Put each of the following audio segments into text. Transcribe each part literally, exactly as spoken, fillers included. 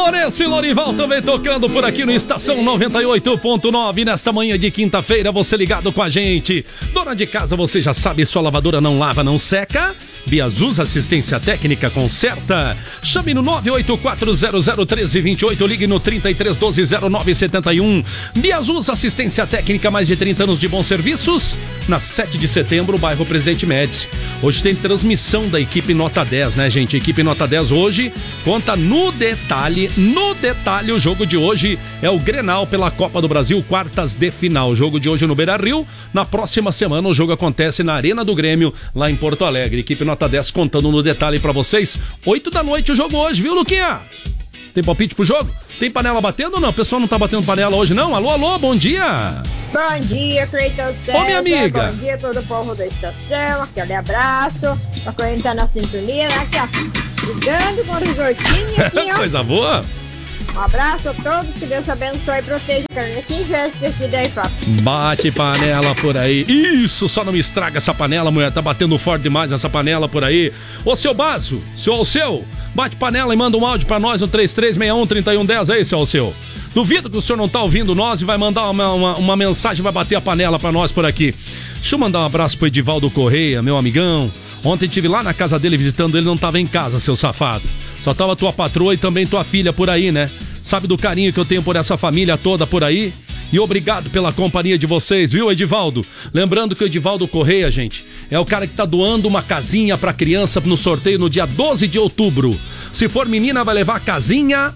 Lourenço e Lorival também tocando por aqui no Estação noventa e oito ponto nove. Nesta manhã de quinta-feira, você ligado com a gente. Dona de casa, você já sabe, sua lavadora não lava, não seca? Biazus Assistência Técnica conserta. Chame no nove oito quatro zero zero um três dois oito, ligue no trinta e três doze zero nove setenta e um. Biazus Assistência Técnica, mais de trinta anos de bons serviços. Na sete de setembro, bairro Presidente Médici. Hoje tem transmissão da equipe Nota dez, né, gente? A equipe Nota dez hoje conta no detalhe, no detalhe, o jogo de hoje é o Grenal pela Copa do Brasil, quartas de final. O jogo de hoje no Beira-Rio. Na próxima semana o jogo acontece na Arena do Grêmio, lá em Porto Alegre. Equipe Nota dez contando no detalhe pra vocês. oito da noite o jogo hoje, viu, Luquinha? Tem palpite pro jogo? Tem panela batendo ou não? O pessoal não tá batendo panela hoje, não? Alô, alô, bom dia! Bom dia, Cleiton César. Ô, minha amiga! Bom dia, todo o povo da estação. Aquele abraço. A Coelho tá na sintonia, né? Aqui, ó. Ligando com o risortinho aqui, ó. Coisa boa! Um abraço a todos, que Deus abençoe e proteja. Aqui já esqueci daí, papo. Bate panela por aí. Isso, só não me estraga essa panela, mulher. Tá batendo forte demais essa panela por aí. Ô, seu Bazo, seu Alceu, bate panela e manda um áudio pra nós no três três seis um, três um um zero aí, seu Alceu. Duvido que o senhor não tá ouvindo nós e vai mandar uma, uma, uma mensagem, vai bater a panela pra nós por aqui. Deixa eu mandar um abraço pro Edivaldo Correia, meu amigão. Ontem estive lá na casa dele visitando, ele não tava em casa, seu safado. Só tava tua patroa e também tua filha por aí, né? Sabe do carinho que eu tenho por essa família toda por aí? E obrigado pela companhia de vocês, viu, Edivaldo? Lembrando que o Edivaldo Correia, gente, é o cara que tá doando uma casinha pra criança no sorteio no dia doze de outubro. Se for menina, vai levar a casinha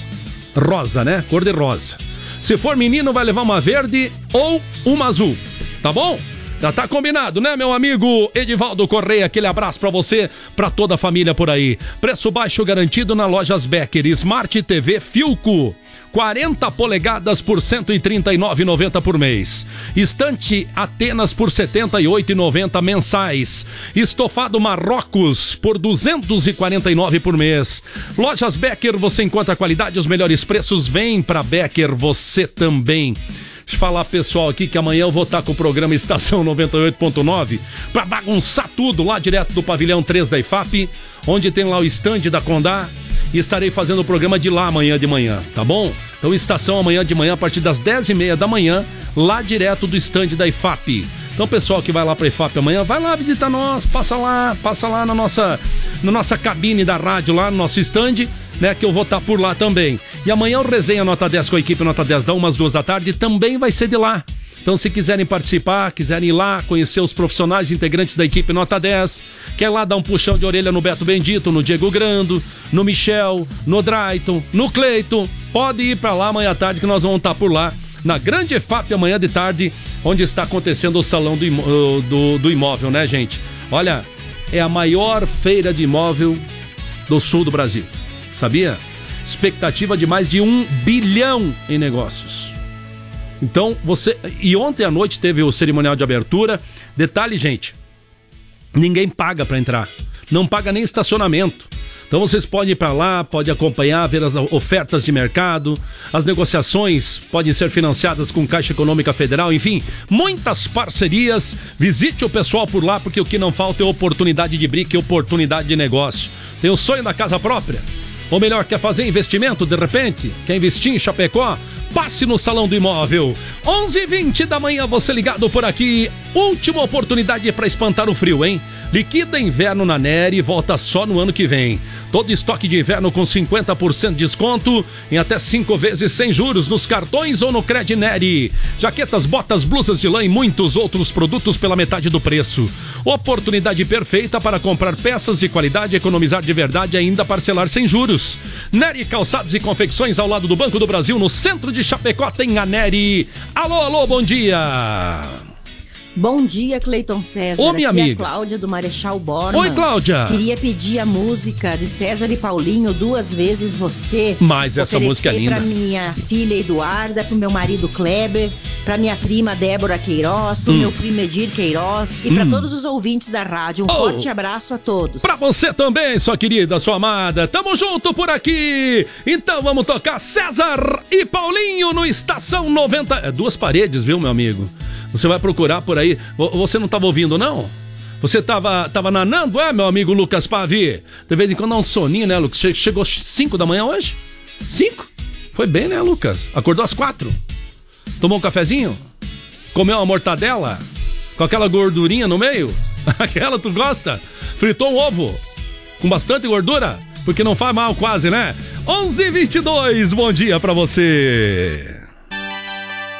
rosa, né? Cor de rosa. Se for menino, vai levar uma verde ou uma azul, tá bom? Já tá combinado, né, meu amigo Edivaldo Correia? Aquele abraço pra você, pra toda a família por aí. Preço baixo garantido na Lojas Becker. Smart T V Filco, quarenta polegadas por cento e trinta e nove reais e noventa centavos por mês. Estante Atenas por setenta e oito reais e noventa centavos mensais. Estofado Marrocos por duzentos e quarenta e nove reais por mês. Lojas Becker, você encontra qualidade, os melhores preços. Vem pra Becker, você também. Deixa eu falar, pessoal, aqui que amanhã eu vou estar com o programa Estação noventa e oito ponto nove pra bagunçar tudo lá direto do pavilhão três da I F A P, onde tem lá o stand da Condá, e estarei fazendo o programa de lá amanhã de manhã, tá bom? Então, Estação amanhã de manhã, a partir das dez e meia da manhã, lá direto do stand da I F A P. Então, pessoal que vai lá pra I F A P amanhã, vai lá visitar nós, passa lá, passa lá na nossa, na nossa cabine da rádio, lá no nosso stand, né, que eu vou estar por lá também. E amanhã o Resenha Nota dez com a equipe Nota dez, da uma às duas da tarde, também vai ser de lá. Então, se quiserem participar, quiserem ir lá, conhecer os profissionais integrantes da equipe Nota dez, quer lá dar um puxão de orelha no Beto Bendito, no Diego Grando, no Michel, no Drayton, no Cleiton, pode ir pra lá amanhã à tarde que nós vamos estar por lá, na grande I F A P amanhã de tarde, onde está acontecendo o salão do, imó- do, do imóvel, né, gente? Olha, é a maior feira de imóvel do sul do Brasil, sabia? Expectativa de mais de um bilhão em negócios. Então, você... E ontem à noite teve o cerimonial de abertura. Detalhe, gente, ninguém paga para entrar. Não paga nem estacionamento. Então vocês podem ir para lá, podem acompanhar, ver as ofertas de mercado, as negociações podem ser financiadas com Caixa Econômica Federal, enfim, muitas parcerias. Visite o pessoal por lá, porque o que não falta é oportunidade de briga e oportunidade de negócio. Tem o sonho da casa própria? Ou melhor, quer fazer investimento de repente? Quer investir em Chapecó? Passe no Salão do Imóvel. onze e vinte da manhã, você ligado por aqui. Última oportunidade para espantar o frio, hein? Liquida inverno na Nery e volta só no ano que vem. Todo estoque de inverno com cinquenta por cento de desconto em até cinco vezes sem juros nos cartões ou no Cred Nery. Jaquetas, botas, blusas de lã e muitos outros produtos pela metade do preço. Oportunidade perfeita para comprar peças de qualidade, economizar de verdade e ainda parcelar sem juros. Nery Calçados e Confecções, ao lado do Banco do Brasil, no centro de Chapecó, tem a Nery. Alô, alô, bom dia! Bom dia, Cleiton César. Ô, minha Aqui amiga. É a Cláudia do Marechal Borman. Oi, Cláudia. Queria pedir a música de César e Paulinho, Duas Vezes Você. Mas essa música é linda. Pra minha filha Eduarda, pro meu marido Kleber, pra minha prima Débora Queiroz, pro hum. meu primo Edir Queiroz e hum. pra todos os ouvintes da rádio. Um oh. forte abraço a todos. Pra você também, sua querida, sua amada. Tamo junto por aqui. Então vamos tocar César e Paulinho no Estação noventa. É duas paredes, viu, meu amigo? Você vai procurar por aí. Você não estava ouvindo, não? Você estava tava nanando, é, meu amigo Lucas Pavi? De vez em quando dá um soninho, né, Lucas? Chegou cinco da manhã hoje? Cinco? Foi bem, né, Lucas? Acordou às quatro. Tomou um cafezinho? Comeu uma mortadela? Com aquela gordurinha no meio? Aquela tu gosta? Fritou um ovo? Com bastante gordura? Porque não faz mal quase, né? onze e vinte e dois, bom dia pra você.